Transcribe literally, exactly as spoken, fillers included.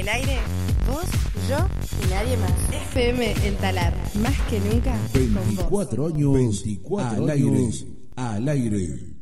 el aire, vos, yo y nadie más. F M El Talar, más que nunca con vos. veinticuatro años, veinticuatro al aire, al aire.